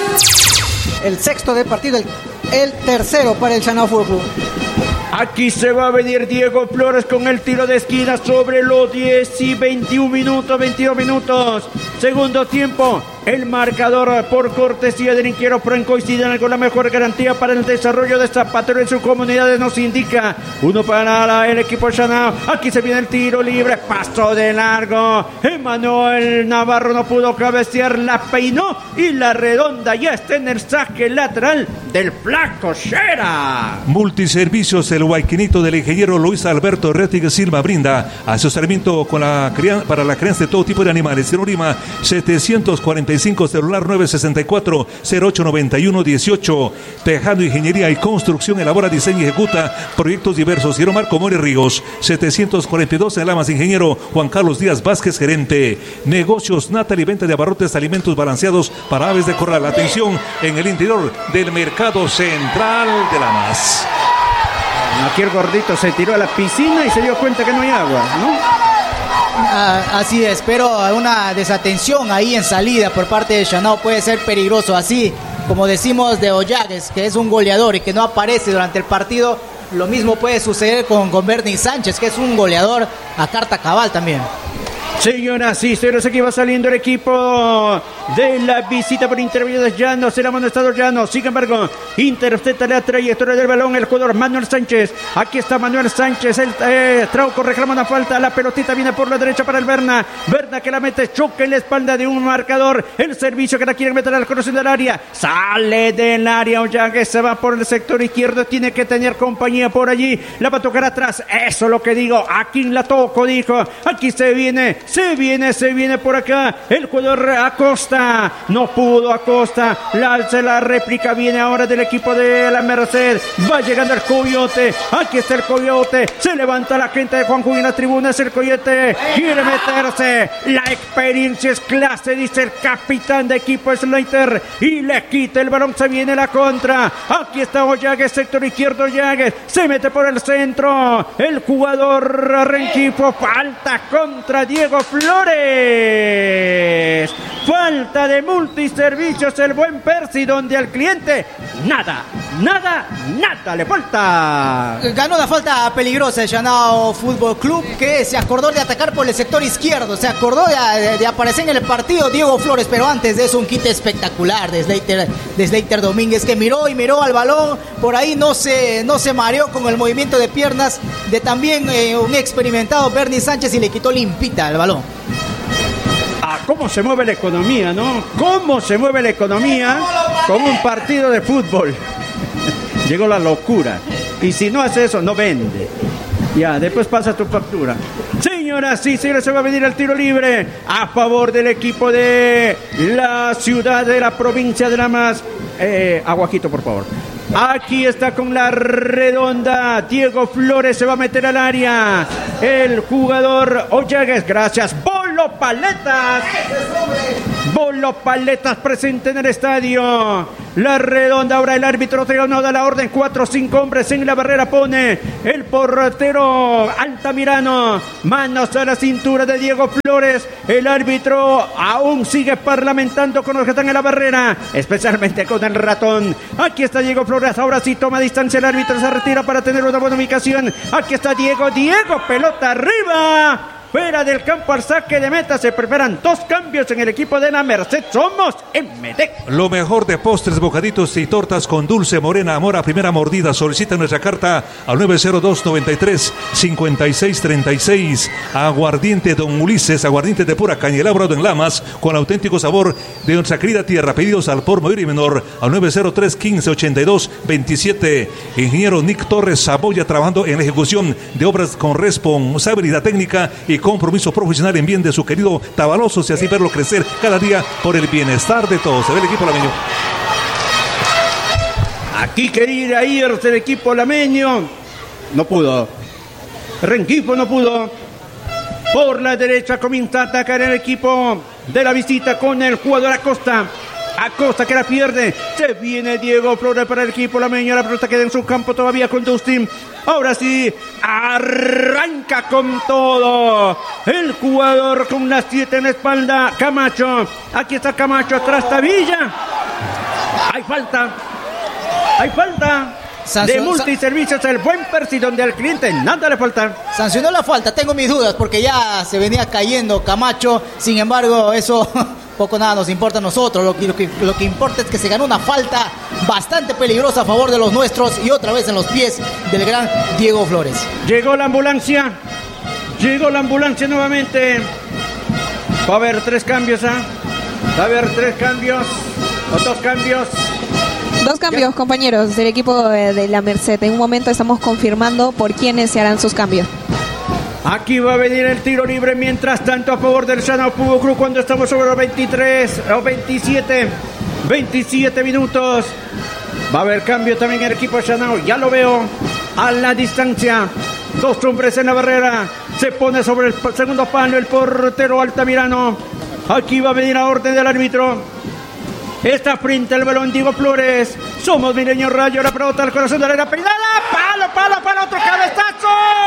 El sexto de partido, el, el tercero para el Chanao Fútbol Club. Aquí se va a venir Diego Flores con el tiro de esquina sobre los diez y veintiún minutos, veintidós minutos. Segundo tiempo, el marcador por cortesía del inquiero Franco y Sidán con la mejor garantía para el desarrollo de Zapatero en sus comunidades nos indica. Uno para la, el equipo Chanao. Aquí se viene el tiro libre, paso de largo. Emanuel Navarro no pudo cabecear, la peinó y la redonda ya está en el saque lateral del Flaco Shera. Multiservicios El Guayquinito del ingeniero Luis Alberto Rettig Silva brinda asesoramiento con la crianza, para la crianza de todo tipo de animales. En Urima, setecientos cuarenta y cinco, celular nueve sesenta y cuatro, cero ocho noventa y uno dieciocho. Tejado, ingeniería y construcción, elabora, diseña y ejecuta proyectos diversos. Hierro Marco More Ríos, setecientos cuarenta y dos en Lamas, ingeniero Juan Carlos Díaz Vázquez, gerente. Negocios Natalie, venta de abarrotes, alimentos balanceados para aves de corral. Atención en el interior del mercado central de Lamas. Aquí el gordito se tiró a la piscina y se dio cuenta que no hay agua, ¿no? Ah, así es, pero una desatención ahí en salida por parte de Chanao puede ser peligroso. Así como decimos de Ollagues, que es un goleador y que no aparece durante el partido, lo mismo puede suceder con, con Bernie Sánchez, que es un goleador a carta cabal también. Señoras y señores, aquí va saliendo el equipo de la visita por intermedio de Llanos, el amonestado Llanos. Sin embargo, intercepta la trayectoria del balón el jugador Manuel Sánchez. Aquí está Manuel Sánchez, el eh, Trauco reclama una falta, la pelotita viene por la derecha para el Berna. Berna que la mete, choca en la espalda de un marcador. El servicio que la quiere meter al corazón del área. Sale del área, Ollague se va por el sector izquierdo, tiene que tener compañía por allí. La va a tocar atrás, eso es lo que digo. Aquí la toco, dijo. Aquí se viene. Se viene, se viene por acá el jugador Acosta. No pudo Acosta. La alza la réplica. Viene ahora del equipo de la Merced. Va llegando el Coyote. Aquí está el Coyote. Se levanta la gente de Juan Juan en la tribuna. Es el Coyote. Quiere meterse. La experiencia es clase, dice el capitán de equipo Slater. Y le quita el balón. Se viene la contra. Aquí está Ollagues, sector izquierdo. Ollagues se mete por el centro. El jugador Renquifo. Falta contra Diego Flores. Falta de Multiservicios El Buen Percy, donde al cliente nada, nada, nada le falta. Ganó la falta peligrosa el Chanao Fútbol Club, que se acordó de atacar por el sector izquierdo, se acordó de, de, de aparecer en el partido Diego Flores, pero antes de eso un quite espectacular de Slater, de Slater Domínguez, que miró y miró al balón, por ahí no se, no se mareó con el movimiento de piernas de también eh, un experimentado Bernie Sánchez y le quitó limpita el balón. Ah, cómo se mueve la economía, ¿no? Cómo se mueve la economía con un partido de fútbol. Llegó la locura. Y si no hace eso, no vende. Ya, después pasa tu factura. Señor. señoras, sí, señores, se va a venir el tiro libre a favor del equipo de la ciudad de la provincia de Lamas. Eh, aguajito, por favor. Aquí está con la redonda. Diego Flores se va a meter al área. El jugador Ollagues, gracias. Bolo Paletas. Bolo Paletas presente en el estadio. La redonda, ahora el árbitro no da la orden. Cuatro o cinco hombres en la barrera pone el portero Altamirano. Manos a la cintura de Diego Flores. El árbitro aún sigue parlamentando con los que están en la barrera, especialmente con el ratón. Aquí está Diego Flores. Ahora sí toma distancia el árbitro. Se retira para tener una buena ubicación. Aquí está Diego. Diego, pelota arriba. Fuera del campo al saque de meta. Se preparan dos cambios en el equipo de la Merced. Somos M D. Lo mejor de postres, bocaditos y tortas con dulce morena amor a primera mordida. Solicita nuestra carta al nueve cero dos, noventa y tres, cincuenta y seis treinta y seis. Aguardiente Don Ulises, aguardiente de pura caña elaborado en Lamas con auténtico sabor de nuestra querida tierra. Pedidos al por mayor y menor al nueve cero tres, quince, ochenta y dos, veintisiete. Ingeniero Nick Torres Saboya trabajando en la ejecución de obras con responsabilidad técnica y compromiso profesional en bien de su querido Tabalosos y así verlo crecer cada día por el bienestar de todos. Se ve el equipo lameño. Aquí quería irse el equipo lameño. No pudo. Rengifo no pudo. Por la derecha comienza a atacar el equipo de la visita con el jugador Acosta. Acosta que la pierde. Se viene Diego Flores para el equipo lameño. La pelota queda en su campo todavía con Dustin. Ahora sí, arranca con todo. El jugador con las siete en la espalda, Camacho. Aquí está Camacho, atrás Tavilla. Hay falta. Hay falta. De multiservicios, el buen Percy, donde al cliente nada le falta. Sancionó la falta, tengo mis dudas, porque ya se venía cayendo Camacho. Sin embargo, eso poco nada nos importa a nosotros. Lo que, lo que, lo que importa es que se ganó una falta bastante peligrosa a favor de los nuestros y otra vez en los pies del gran Diego Flores. Llegó la ambulancia. Llegó la ambulancia nuevamente. Va a haber tres cambios, ¿ah? ¿eh? Va a haber tres cambios o dos cambios. Dos cambios, ya, compañeros, del equipo de, de la Merced. En un momento estamos confirmando por quiénes se harán sus cambios. Aquí va a venir el tiro libre, mientras tanto a favor del Shanao Fútbol Club cuando estamos sobre los veintitrés o veintisiete, veintisiete minutos. Va a haber cambio también en el equipo de Shanao, ya lo veo a la distancia. Dos hombres en la barrera, se pone sobre el segundo palo el portero Altamirano. Aquí va a venir a orden del árbitro. Está frente al balón Diego Flores. Somos Milenio Rayo. La pelota al corazón de la arena. Pelada. Palo, palo, palo. Otro cabezazo.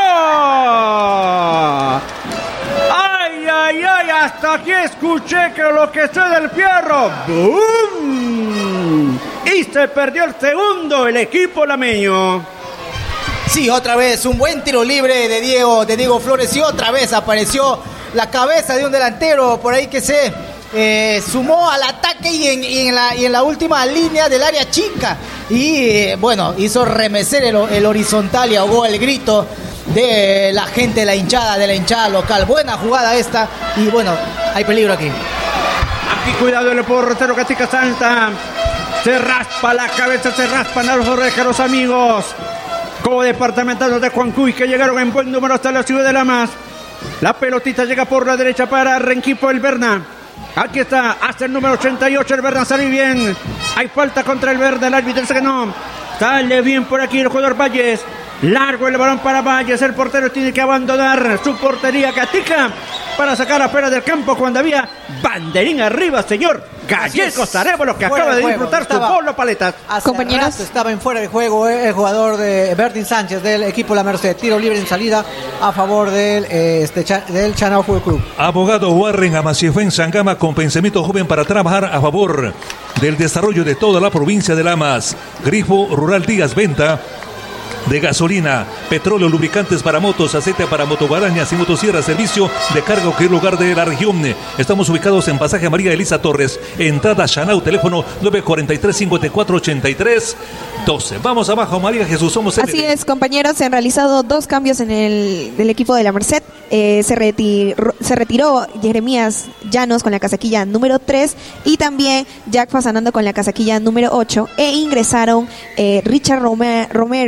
Ay, ay, ay. Hasta aquí escuché que lo que sé del fierro. ¡Bum! Y se perdió el segundo el equipo lameño. Sí, otra vez un buen tiro libre de Diego, de Diego Flores. Y otra vez apareció la cabeza de un delantero por ahí que se... Eh, sumó al ataque y en, y, en la, y en la última línea del área chica y eh, bueno, hizo remecer el, el horizontal y ahogó el grito de la gente de la hinchada, de la hinchada local. Buena jugada esta y bueno, hay peligro aquí. Aquí cuidado el portero Catica Salta. Se raspa la cabeza, se raspan a los orejas amigos como departamentales de Juancuy que llegaron en buen número hasta la ciudad de Lamas. La pelotita llega por la derecha para Renquipo el Berna. Aquí está, hasta el número ochenta y ocho, el Berna sale bien. Hay falta contra el Verde, el árbitro dice que no. Sale bien por aquí el jugador Valles. Largo el balón para Valles, el portero tiene que abandonar su portería Catica para sacar afuera del campo cuando había banderín arriba, señor Gallegos Arevalo, que acaba de, de disfrutar estaba, su Bolo Paletas. Compañeros, estaba en fuera de juego el jugador de Bertin Sánchez del equipo La Merced. Tiro libre en salida a favor del, eh, este, del Shanao Fútbol Club. Abogado Warren Amaciefuen Sangama con pensamiento joven para trabajar a favor del desarrollo de toda la provincia de Lamas. Grifo Rural Díaz, venta de gasolina, petróleo, lubricantes para motos, aceite para motoguadañas y motosierras, servicio de carga en cualquier lugar de la región. Estamos ubicados en Pasaje María Elisa Torres, entrada Shanao, teléfono nueve cuatro tres, cinco cuatro ocho tres doce. Vamos abajo, María Jesús, somos Así es, compañeros, se han realizado dos cambios en el del equipo de la Merced. Eh, se, retiró, se retiró Jeremías Llanos con la casaquilla número tres y también Jack Fasanando con la casaquilla número ocho e ingresaron eh, Richard Rome, Romero con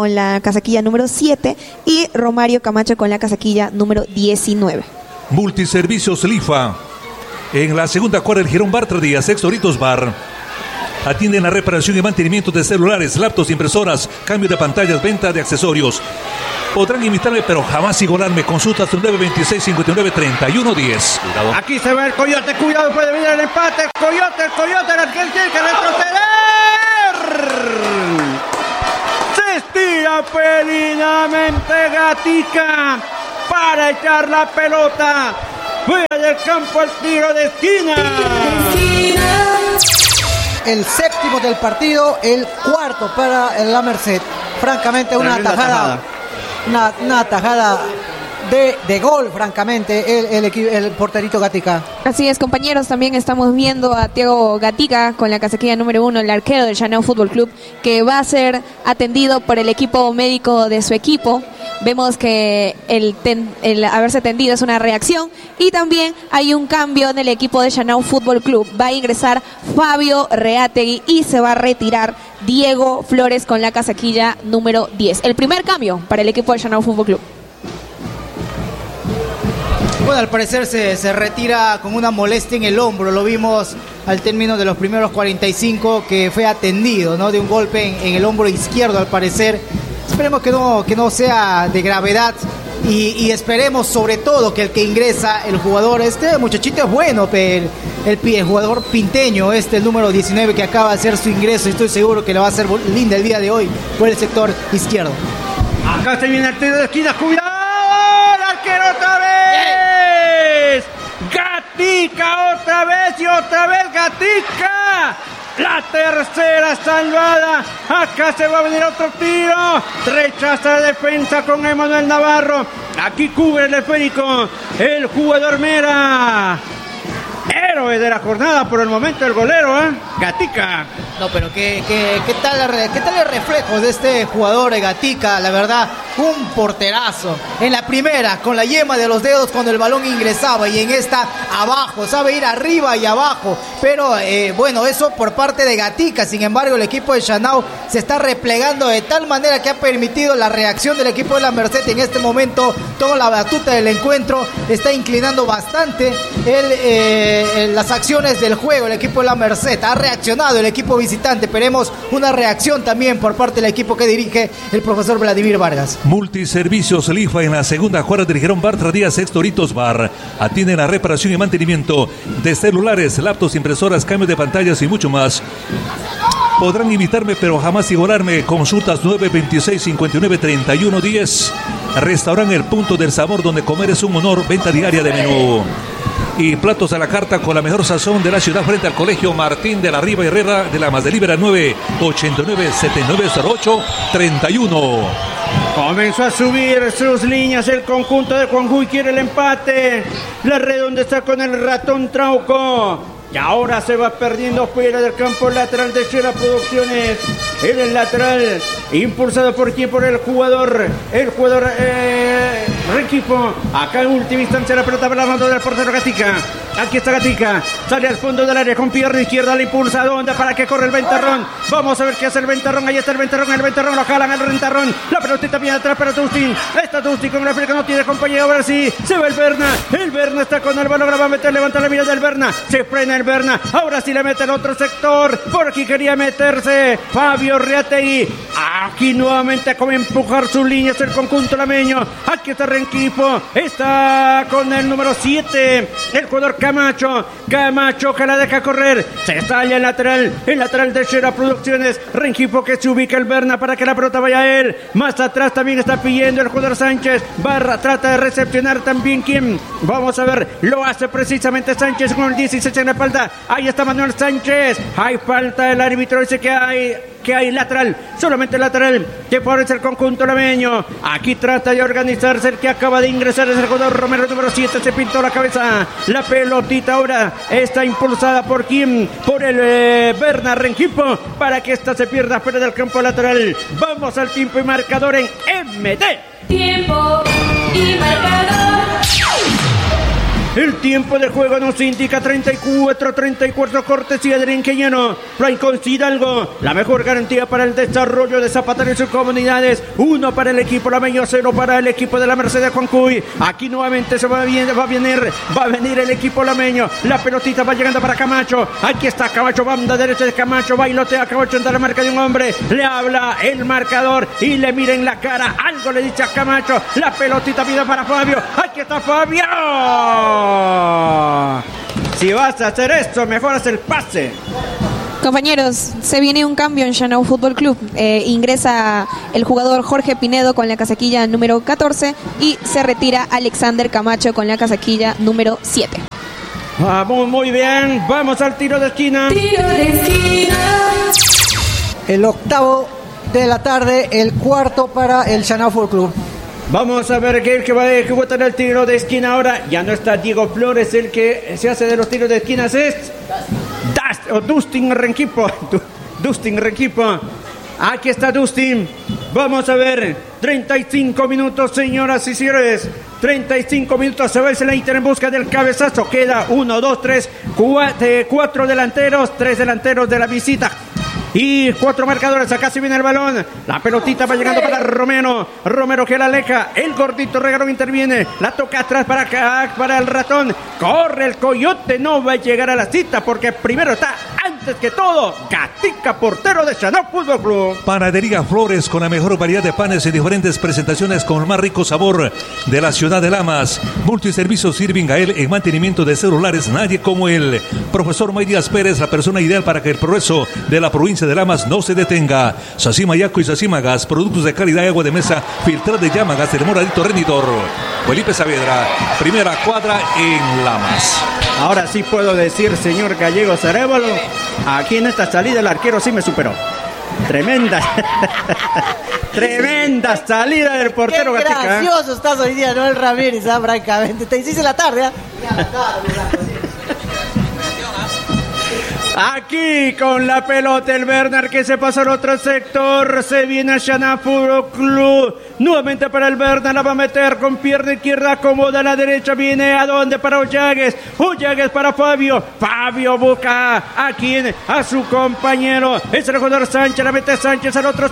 con la casaquilla número siete y Romario Camacho con la casaquilla número diecinueve. Multiservicios Lifa. En la segunda cuadra, el Girón Bartra Díaz, Extoritos Bar. Atienden la reparación y mantenimiento de celulares, laptops, impresoras, cambio de pantallas, venta de accesorios. Podrán invitarme, pero jamás igualarme. Consultas nueve veintiséis, cincuenta y nueve, treinta y uno diez. Cuidado. Aquí se va el Coyote, cuidado, puede venir el empate. Coyote, el Coyote, el arquero tiene que retroceder. Se estira felinamente Gatica para echar la pelota fuera del campo al tiro de esquina. El séptimo del partido, el cuarto para la Merced. Francamente, una atajada, una, una atajada de, de gol, francamente, el, el, el porterito Gatica. Así es, compañeros, también estamos viendo a Thiago Gatica con la casaquilla número uno, el arquero del Llaneo Fútbol Club, que va a ser atendido por el equipo médico de su equipo. Vemos que el, ten, el haberse tendido es una reacción y también hay un cambio en el equipo de Llaneo Fútbol Club. Va a ingresar Fabio Reategui y se va a retirar Diego Flores con la casaquilla número diez. El primer cambio para el equipo de Llaneo Fútbol Club. Bueno, al parecer se, se retira con una molestia en el hombro. Lo vimos al término de los primeros cuarenta y cinco, que fue atendido, ¿no? De un golpe en, en el hombro izquierdo, al parecer. Esperemos que no, que no sea de gravedad y, y esperemos sobre todo que el que ingresa, el jugador, este muchachito es bueno, el, el, el jugador pinteño, este el número diecinueve que acaba de hacer su ingreso, y estoy seguro que le va a hacer linda el día de hoy por el sector izquierdo. Acá se viene el tiro de esquina, cuidado, el arquero otra vez. Gatica otra vez y otra vez Gatica. La tercera salvada. Acá se va a venir otro tiro. Rechaza la defensa con Emanuel Navarro. Aquí cubre el esférico el jugador Mera. Héroe de la jornada por el momento, el golero, ¿eh? Gatica. No, pero ¿qué, qué, qué, tal, qué tal el reflejo de este jugador de Gatica? La verdad, un porterazo. En la primera, con la yema de los dedos cuando el balón ingresaba, y en esta, abajo. Sabe ir arriba y abajo. Pero, eh, bueno, eso por parte de Gatica. Sin embargo, el equipo de Llanao se está replegando de tal manera que ha permitido la reacción del equipo de la Merced. En este momento, toma la batuta del encuentro. Está inclinando bastante el... Eh, las acciones del juego, el equipo de la Merced. Ha reaccionado el equipo visitante. Esperemos una reacción también por parte del equipo que dirige el profesor Vladimir Vargas. Multiservicios Lifa en la segunda cuadra del Girón Bartra Díaz, Extoritos Bar. Atienden la reparación y mantenimiento de celulares, laptops, impresoras, cambios de pantallas y mucho más. Podrán invitarme, pero jamás igualarme. Consultas nueve veintiséis, cincuenta y nueve, treinta y uno diez. Restaurante El Punto del Sabor, donde comer es un honor. Venta diaria de menú y platos a la carta con la mejor sazón de la ciudad, frente al Colegio Martín de la Riva Herrera de la Más de Libera. Nueve ochenta y nueve, setenta y nueve cero ocho, treinta y uno. Comenzó a subir sus líneas el conjunto de Juanjuy, quiere el empate. La redonda está con el ratón Trauco. Y ahora se va perdiendo fuera del campo lateral de Shera Producciones. En el lateral, impulsado por quién, por el jugador, el jugador eh, Requipo. Acá en última instancia la pelota para la mano del portero Gatica. Aquí está Gatica, sale al fondo del área con pierna izquierda, la impulsa donde para que corre el Ventarrón. Vamos a ver qué hace el Ventarrón. Ahí está el Ventarrón, el Ventarrón lo jalan el Ventarrón. La pelotita viene atrás para Tustin. Está Tustin con la pelota, no tiene compañero. Ahora sí, se va el Berna. El Berna está con el balón, la va a meter, levanta la mirada del Berna. Se frena el Berna. Ahora sí le mete el otro sector. Por aquí quería meterse Fabio Reategui. Aquí nuevamente como empujar sus líneas el conjunto lameño. Aquí está Renquipo. Está con el número siete. El jugador Camacho. Camacho que la deja correr. Se sale el lateral. El lateral de Shera Producciones. Renquipo que se ubica el Berna para que la pelota vaya a él. Más atrás también está pidiendo el jugador Sánchez. Barra trata de recepcionar también quien. Vamos a ver. Lo hace precisamente Sánchez con el dieciséis en la espalda. Ahí está Manuel Sánchez. Hay falta, el árbitro dice que hay que hay lateral, solamente lateral que favorece el conjunto lameño. Aquí trata de organizarse el que acaba de ingresar, es el jugador Romero número siete. Se pintó la cabeza, la pelotita ahora está impulsada por quien, por el eh, Berna Renquipo, para que esta se pierda fuera del campo lateral. Vamos al tiempo y marcador en M D. Tiempo y marcador. El tiempo de juego nos indica treinta y cuatro, treinta y cuatro, cortesía de Rinqueñano. Flancón Hidalgo, la mejor garantía para el desarrollo de Zapatero y sus comunidades. Uno para el equipo lameño, cero para el equipo de la Mercedes Juancuy. Aquí nuevamente se va a, bien, va a venir, va a venir el equipo lameño. La pelotita va llegando para Camacho. Aquí está Camacho, banda derecha de Camacho. Bailotea Camacho entre la marca de un hombre. Le habla el marcador y le mira en la cara. Algo le dice a Camacho. La pelotita viene para Fabio. Aquí está Fabio. Si vas a hacer esto, mejor haz el pase. Compañeros, se viene un cambio en Shanao Fútbol Club. Eh, ingresa el jugador Jorge Pinedo con la casaquilla número catorce y se retira Alexander Camacho con la casaquilla número siete. Vamos, muy bien. Vamos al tiro de esquina. Tiro de esquina. El octavo de la tarde, el cuarto para el Shanao Fútbol Club. Vamos a ver que el que va a ejecutar el tiro de esquina ahora. Ya no está Diego Flores, el que se hace de los tiros de esquinas es Dust, o Dustin Renquipo. Dustin Renquipo. Aquí está Dustin. Vamos a ver. treinta y cinco minutos, señoras y señores. treinta y cinco minutos. Se va el Inter en busca del cabezazo. Queda uno, dos, tres, cuatro delanteros. Tres delanteros de la visita. Y cuatro marcadores, acá se viene el balón. La pelotita va llegando para Romero. Romero que la aleja. El gordito Regalón interviene. La toca atrás para acá, para el ratón. Corre el coyote, no va a llegar a la cita porque primero está, antes que todo, Gatica, portero de Shanao Fútbol Club. Panadería Flores, con la mejor variedad de panes y diferentes presentaciones con el más rico sabor de la ciudad de Lamas. Multiservicios Irving Gael en mantenimiento de celulares, nadie como él. Profesor May Díaz Pérez, la persona ideal para que el progreso de la provincia de Lamas no se detenga. Sacima Yaco y Sacima Gas, productos de calidad y agua de mesa, filtrada de llama, gas del moradito rendidor. Felipe Saavedra, primera cuadra en Lamas. Ahora sí puedo decir, señor Gallegos Arévalo, aquí en esta salida el arquero sí me superó. Tremenda, tremenda salida del portero Qué Gatica. gracioso estás hoy día, Noel Ramírez, ¿ah? Francamente. Te hiciste la tarde, ¿ah? Aquí con la pelota el Bernard que se pasa al otro sector. Se viene a Shanao Fútbol Club. Nuevamente para el Bernard. La va a meter con pierna izquierda. Acomoda a la derecha. Viene a dónde para Ollagues. Ollagues para Fabio. Fabio busca a quien, a su compañero. Es el jugador Sánchez. La mete Sánchez al otro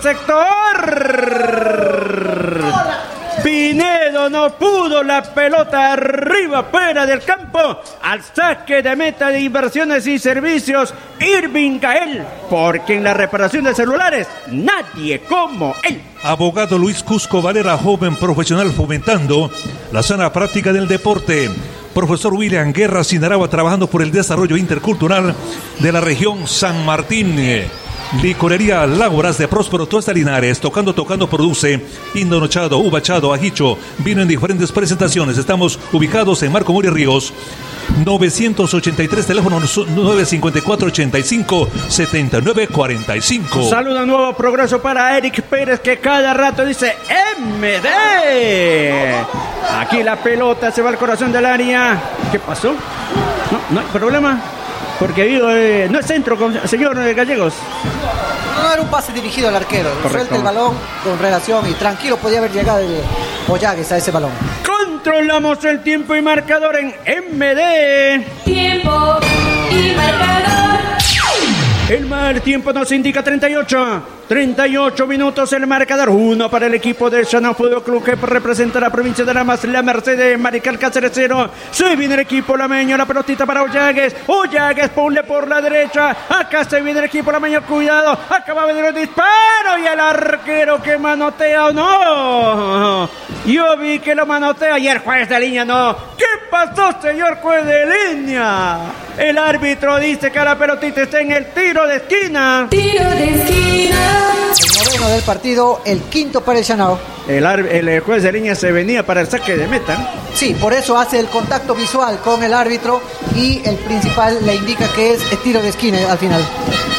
sector. Pinedo no pudo, la pelota arriba, fuera del campo, al saque de meta de inversiones y servicios, Irving Gael, porque en la reparación de celulares, nadie como él. Abogado Luis Cusco Valera, joven profesional fomentando la sana práctica del deporte. Profesor William Guerra Sinaragua, trabajando por el desarrollo intercultural de la región San Martín. Licorería Lágoras de Próspero Tuesta Linares, tocando, tocando, produce indonochado, uvachado, ajicho, vino en diferentes presentaciones. Estamos ubicados en Marco Muri Ríos, novecientos ochenta y tres, teléfono nueve cinco cuatro, ochenta y cinco, setenta y nueve cuarenta y cinco. Saluda nuevo progreso para Eric Pérez, que cada rato dice M D. Aquí la pelota se va al corazón del área. ¿Qué pasó? No, no hay problema. Porque digo, eh, no es centro, señor eh, Gallegos. No era un pase dirigido al arquero. Correcto. Suelta el balón con relación y tranquilo podía haber llegado el Ollagues a ese balón. Controlamos el tiempo y marcador en M D. Tiempo y marcador. El mal tiempo nos indica treinta y ocho. treinta y ocho minutos el marcador. Uno para el equipo de Shanao Fútbol Club que representa la provincia de Lamas. La Mercedes Marical Cáceres cero. Se viene el equipo lameño. La pelotita para Ollagues. Ollagues ponle por la derecha. Acá se viene el equipo lameño. Cuidado. Acaba de venir el disparo. Y el arquero que manotea o no. Yo vi que lo manotea y el juez de línea no. ¿Qué pasó, señor juez de línea? El árbitro dice que la pelotita está en el tiro de esquina. Tiro de esquina. El noveno del partido, el quinto para el Shanao. El, el juez de línea se venía para el saque de meta. Sí, por eso hace el contacto visual con el árbitro y el principal le indica que es el tiro de esquina al final.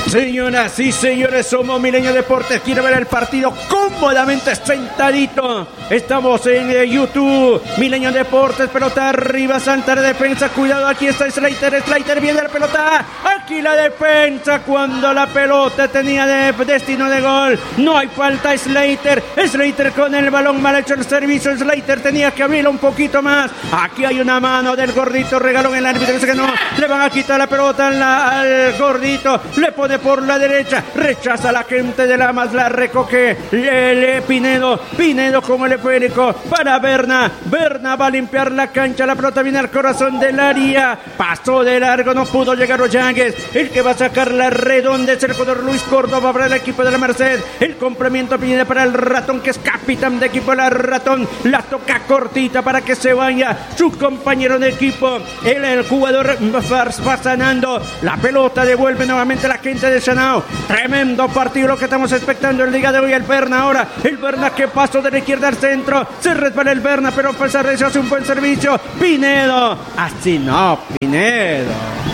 Señoras y señores, somos Milenio Deportes. Quiere ver el partido cómodamente sentadito. Estamos en eh, YouTube. Milenio Deportes, pelota arriba, salta de defensa. Cuidado, aquí está Slater. Slater viene la pelota. Aquí la defensa cuando la pelota tenía de destino de gol. No hay falta. Slater. Slater con el balón, mal hecho el servicio. Slater tenía que abrirlo un poquito más. Aquí hay una mano del gordito. Regaló en el árbitro. Dice que no. Le van a quitar la pelota al, al gordito. Le pone por la derecha, rechaza a la gente de Lamas, la recoge Lele Pinedo, Pinedo como el esférico para Berna, Berna va a limpiar la cancha, la pelota viene al corazón del área, pasó de largo, no pudo llegar Ollagues, el que va a sacar la redonda es el jugador Luis Córdoba para el equipo de la Merced, el complemento viene para el Ratón que es capitán de equipo, la Ratón la toca cortita para que se vaya su compañero de equipo, el, el jugador va sanando, la pelota devuelve nuevamente la gente de Sanao. Tremendo partido lo que estamos expectando el día de hoy. El Berna ahora, el Berna que pasó de la izquierda al centro, se resbala el Berna, pero a pesar de eso hace un buen servicio. Pinedo, así no, Pinedo.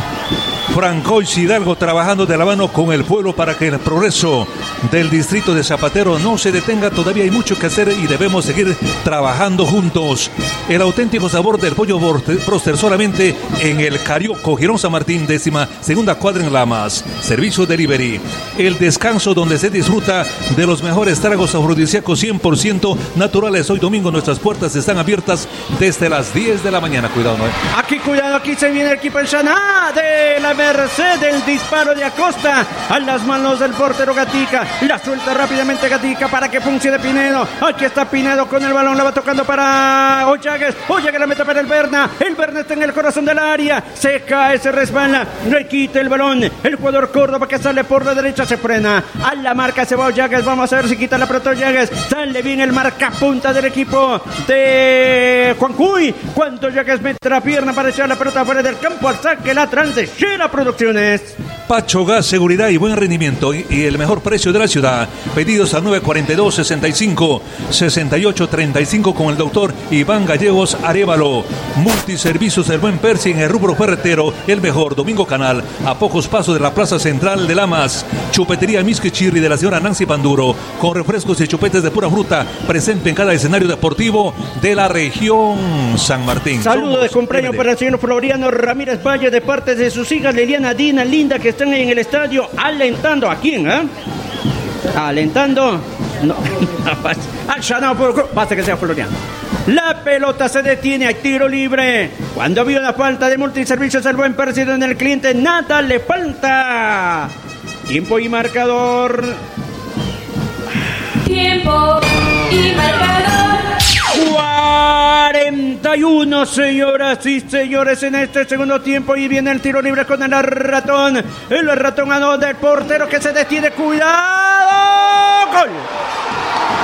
Francois Hidalgo trabajando de la mano con el pueblo para que el progreso del distrito de Zapatero no se detenga. Todavía hay mucho que hacer y debemos seguir trabajando juntos. El auténtico sabor del pollo Broster solamente en el Carioco, Girón San Martín, décima segunda cuadra en Lamas. Servicio delivery. El descanso donde se disfruta de los mejores tragos afrodisíacos cien por ciento naturales. Hoy domingo nuestras puertas están abiertas desde las diez de la mañana. Cuidado, ¿no? Aquí, cuidado, aquí se viene el equipo en Saná de la Merced, el disparo de Acosta a las manos del portero Gatica, la suelta rápidamente Gatica para que funcione Pinedo, aquí está Pinedo con el balón, la va tocando para Ollagues, Ollagues la mete para el Berna, el Berna está en el corazón del área, se cae, se resbala, le quita el balón, el jugador Córdoba que sale por la derecha, se frena, a la marca se va Ollagues, vamos a ver si quita la pelota Ollagues, sale bien el marcapunta del equipo de Juancuy, cuando Ollagues mete la pierna para echar la pelota fuera del campo, al saque la transdechera Producciones. Pacho Gas, seguridad y buen rendimiento y, y el mejor precio de la ciudad. Pedidos al nueve cuatro dos, seis cinco, seis ocho tres cinco con el doctor Iván Gallegos Arévalo. Multiservicios del Buen Percy en el rubro ferretero, el mejor. Domingo Canal, a pocos pasos de la Plaza Central de Lamas. Chupetería Misque Chirri de la señora Nancy Panduro, con refrescos y chupetes de pura fruta, presente en cada escenario deportivo de la región San Martín. Saludo de cumpleaños para el señor Floriano Ramírez Valle de parte de sus hijas Liliana, Dina, Linda, que están ahí en el estadio alentando. ¿A quién, eh? Alentando. No, al Sanao, basta que sea Floriano. La pelota se detiene, hay tiro libre. Cuando había una falta de multiservicios al Buen Percy en el cliente, nada le falta. Tiempo y marcador. Tiempo y marcador. cuarenta y uno, señoras y señores, en este segundo tiempo. Y viene el tiro libre con el Ratón. El Ratón a dos del portero que se detiene. ¡Cuidado! ¡Gol!